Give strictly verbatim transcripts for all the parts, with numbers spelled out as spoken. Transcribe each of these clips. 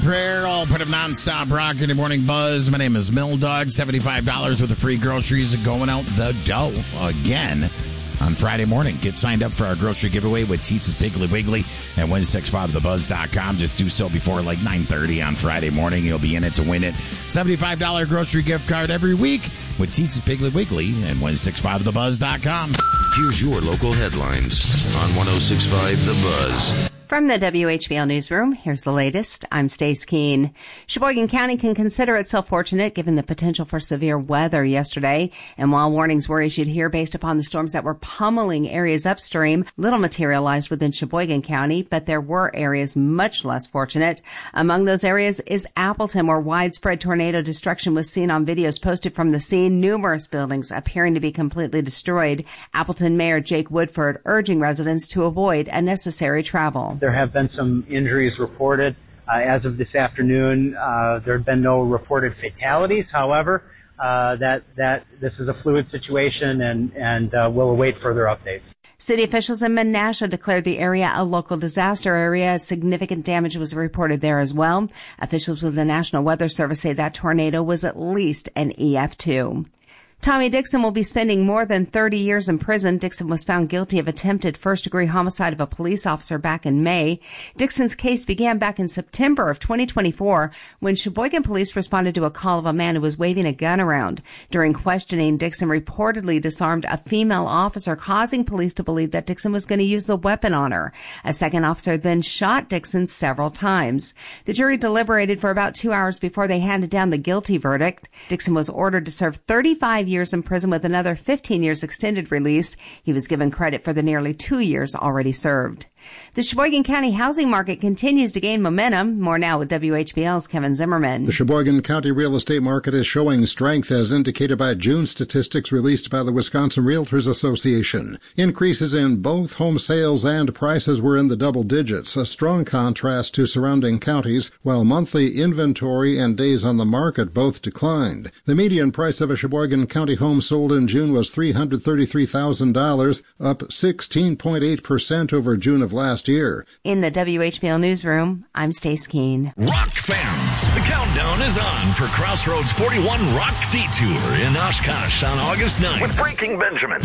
Prayer, all put of nonstop rock in the morning buzz. My name is Mill Dog. seventy-five dollars worth of free groceries going out the dough again on Friday morning. Get signed up for our grocery giveaway with Teetz's Piggly Wiggly at one six five the buzz dot com. Just do so before like nine thirty on Friday morning. You'll be in it to win it. seventy-five dollars grocery gift card every week with Teetz's Piggly Wiggly at one six five the buzz dot com. Here's your local headlines on one oh six point five The Buzz. From the W H B L Newsroom, here's the latest. I'm Stace Keene. Sheboygan County can consider itself fortunate given the potential for severe weather yesterday. And while warnings were issued here based upon the storms that were pummeling areas upstream, little materialized within Sheboygan County, but there were areas much less fortunate. Among those areas is Appleton, where widespread tornado destruction was seen on videos posted from the scene, numerous buildings appearing to be completely destroyed. Appleton Mayor Jake Woodford urging residents to avoid unnecessary travel. There have been some injuries reported. Uh, as of this afternoon, uh, there have been no reported fatalities. However, uh, that that this is a fluid situation, and and uh, we'll await further updates. City officials in Menasha declared the area a local disaster area. Significant damage was reported there as well. Officials with the National Weather Service say that tornado was at least an E F two. Tommy Dixon will be spending more than thirty years in prison. Dixon was found guilty of attempted first-degree homicide of a police officer back in May. Dixon's case began back in September of twenty twenty-four when Sheboygan police responded to a call of a man who was waving a gun around. During questioning, Dixon reportedly disarmed a female officer, causing police to believe that Dixon was going to use the weapon on her. A second officer then shot Dixon several times. The jury deliberated for about two hours before they handed down the guilty verdict. Dixon was ordered to serve thirty-five years in prison with another fifteen years extended release. He was given credit for the nearly two years already served. The Sheboygan County housing market continues to gain momentum. More now with W H B L's Kevin Zimmerman. The Sheboygan County real estate market is showing strength as indicated by June statistics released by the Wisconsin Realtors Association. Increases in both home sales and prices were in the double digits, a strong contrast to surrounding counties, while monthly inventory and days on the market both declined. The median price of a Sheboygan County home sold in June was three hundred thirty-three thousand dollars, up sixteen point eight percent over June of last year. In the W H B L Newsroom, I'm Stace Keene. Rock fans, the countdown is on for Crossroads forty-one Rock Detour in Oshkosh on August ninth. With Breaking Benjamin,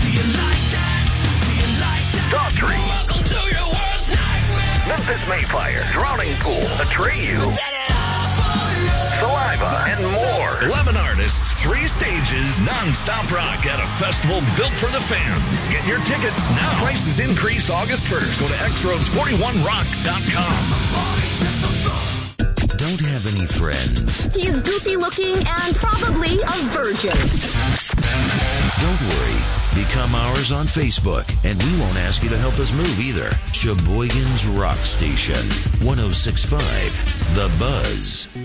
Daughtry, Memphis Mayfire, Drowning Pool, Atreyu, Saliva, and more. eleven artists, three stages, non-stop rock at a festival built for the fans. Get your tickets now. Prices increase August first. Go to x roads forty-one rock dot com. Don't have any friends? He's goofy looking and probably a virgin. Don't worry. Become ours on Facebook, and we won't ask you to help us move either. Sheboygan's Rock Station, one oh six point five The Buzz.